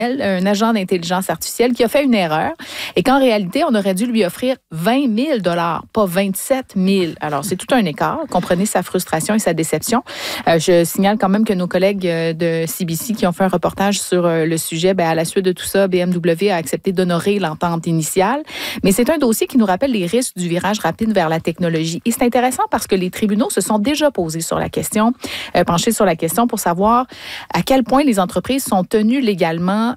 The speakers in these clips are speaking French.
un agent d'intelligence artificielle qui a fait une erreur et qu'en réalité, on aurait dû lui offrir 20 000 $, pas 27 000. Alors, c'est tout un écart. Comprenez sa frustration et sa déception. Je signale quand même que nos collègues de CBC qui ont fait un reportage sur le sujet, à la suite de tout ça, BMW a accepté d'honorer l'entente initiale. Mais c'est un dossier qui nous rappelle les risques du virage rapide vers la technologie. Et c'est intéressant parce que les tribunaux se sont déjà penchés sur la question pour savoir à quel point les entreprises sont tenues légalement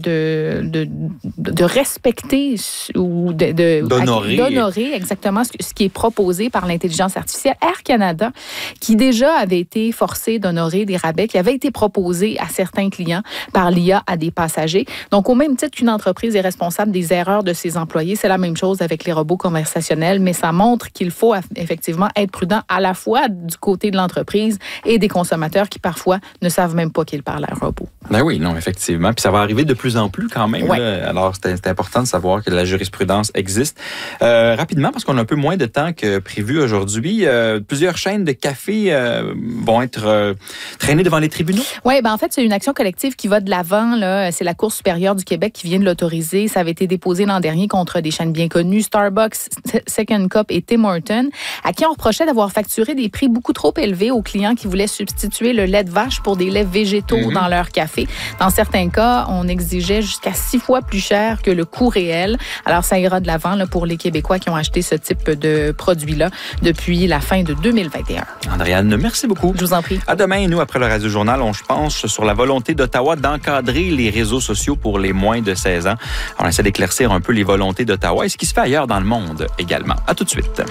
de respecter ou d'honorer exactement ce qui est proposé par l'intelligence artificielle. Air Canada, qui déjà avait été forcé d'honorer des rabais qui avaient été proposés à certains clients par l'IA à des passagers. Donc, au même titre qu'une entreprise est responsable des erreurs de ses employés, c'est la même chose avec les robots conversationnels, mais ça montre qu'il faut effectivement être prudent à la fois du côté de l'entreprise et des consommateurs qui parfois ne savent même pas qu'ils parlent à un robot. Ben oui, non, effectivement. Puis ça va arriver de plus en plus quand même. Ouais. Là. Alors, c'est important de savoir que la jurisprudence existe. Rapidement, parce qu'on a un peu moins de temps que prévu aujourd'hui, plusieurs chaînes de café vont être traînées devant les tribunaux. Oui, en fait, c'est une action collective qui va de l'avant. Là. C'est la Cour supérieure du Québec qui vient de l'autoriser. Ça avait été déposé l'an dernier contre des chaînes bien connues, Starbucks, Second Cup et Tim Hortons, à qui on reprochait d'avoir facturé des prix beaucoup trop élevés aux clients qui voulaient substituer le lait de vache pour des laits végétaux dans leur café. Dans certains cas, on exigeait jusqu'à 6 fois plus cher que le coût réel. Alors, ça ira de l'avant là, pour les Québécois qui ont acheté ce type de produit-là depuis la fin de 2021. Andréane, merci beaucoup. Je vous en prie. À demain, nous, après le Radio Journal, on se penche sur la volonté d'Ottawa d'encadrer les réseaux sociaux pour les moins de 16 ans. On essaie d'éclaircir un peu les volontés d'Ottawa et ce qui se fait ailleurs dans le monde également. À tout de suite.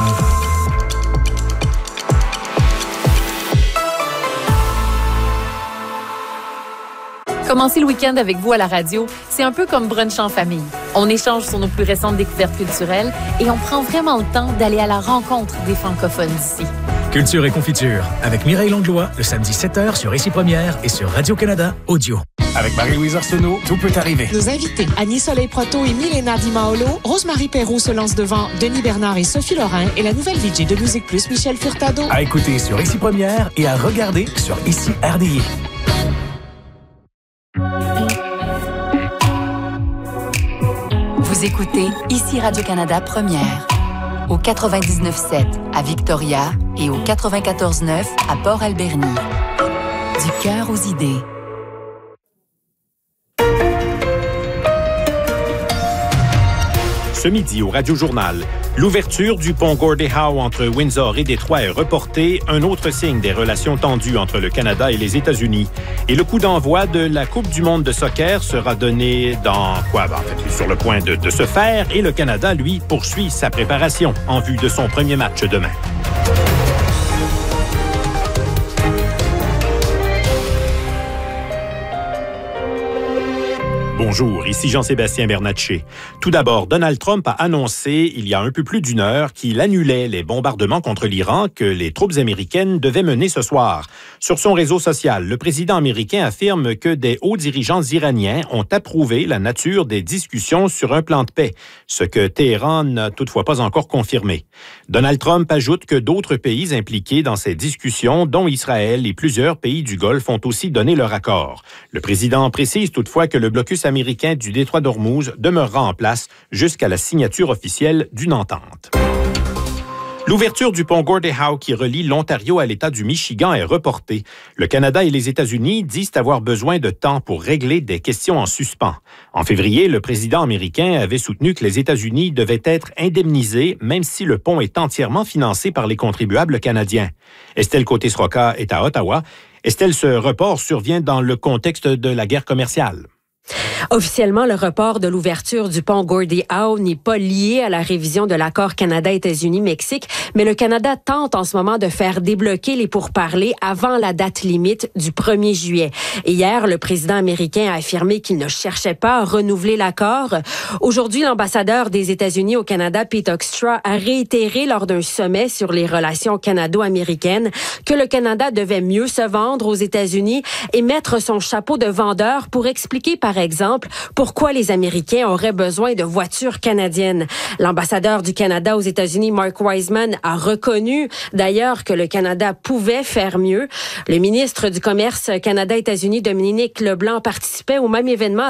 Commencer le week-end avec vous à la radio, c'est un peu comme brunch en famille. On échange sur nos plus récentes découvertes culturelles et on prend vraiment le temps d'aller à la rencontre des francophones d'ici. Culture et confiture, avec Mireille Langlois, le samedi 7h sur Ici Première et sur Radio-Canada Audio. Avec Marie-Louise Arsenault, tout peut arriver. Nos invités, Annie Soleil-Proto et Milena Di Maolo, Rosemary Perrault se lance devant Denis Bernard et Sophie Lorrain et la nouvelle VJ de Musique Plus, Michel Furtado. À écouter sur Ici Première et à regarder sur Ici RDI. Vous écoutez Ici Radio-Canada Première, au 99.7 à Victoria et au 94.9 à Port-Alberni. Du cœur aux idées. Ce midi au Radio Journal, l'ouverture du pont Gordie Howe entre Windsor et Détroit est reportée, un autre signe des relations tendues entre le Canada et les États-Unis. Et le coup d'envoi de la Coupe du monde de soccer sera donné dans quoi? Sur le point de se faire, et le Canada, lui, poursuit sa préparation en vue de son premier match demain. Bonjour, ici Jean-Sébastien Bernatchez. Tout d'abord, Donald Trump a annoncé, il y a un peu plus d'une heure, qu'il annulait les bombardements contre l'Iran que les troupes américaines devaient mener ce soir. Sur son réseau social, le président américain affirme que des hauts dirigeants iraniens ont approuvé la nature des discussions sur un plan de paix, ce que Téhéran n'a toutefois pas encore confirmé. Donald Trump ajoute que d'autres pays impliqués dans ces discussions, dont Israël et plusieurs pays du Golfe, ont aussi donné leur accord. Le président précise toutefois que le blocus américain du détroit d'Ormuz demeurera en place jusqu'à la signature officielle d'une entente. L'ouverture du pont Gordie Howe qui relie l'Ontario à l'État du Michigan est reportée. Le Canada et les États-Unis disent avoir besoin de temps pour régler des questions en suspens. En février, le président américain avait soutenu que les États-Unis devaient être indemnisés, même si le pont est entièrement financé par les contribuables canadiens. Estelle Côté-Sroka est à Ottawa. Estelle, ce report survient dans le contexte de la guerre commerciale. Officiellement, le report de l'ouverture du pont Gordie Howe n'est pas lié à la révision de l'accord Canada-États-Unis-Mexique, mais le Canada tente en ce moment de faire débloquer les pourparlers avant la date limite du 1er juillet. Et hier, le président américain a affirmé qu'il ne cherchait pas à renouveler l'accord. Aujourd'hui, l'ambassadeur des États-Unis au Canada, Pete Hoekstra, a réitéré lors d'un sommet sur les relations canado-américaines que le Canada devait mieux se vendre aux États-Unis et mettre son chapeau de vendeur pour expliquer, par exemple, pourquoi les Américains auraient besoin de voitures canadiennes. L'ambassadeur du Canada aux États-Unis, Mark Wiseman, a reconnu d'ailleurs que le Canada pouvait faire mieux. Le ministre du Commerce Canada-États-Unis, Dominique Leblanc, participait au même événement